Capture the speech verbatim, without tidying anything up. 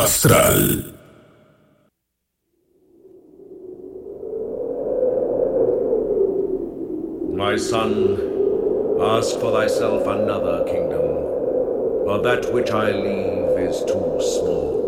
astral. My son, ask for thyself another kingdom, for that which I leave is too small.